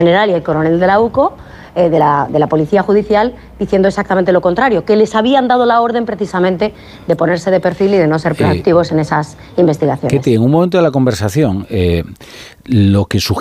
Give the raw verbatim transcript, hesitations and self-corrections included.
general y el coronel de la U C O, eh, de, la, de la Policía Judicial, diciendo exactamente lo contrario, que les habían dado la orden precisamente de ponerse de perfil y de no ser proactivos eh, en esas investigaciones. Ketty, en un momento de la conversación, eh, lo que sugiere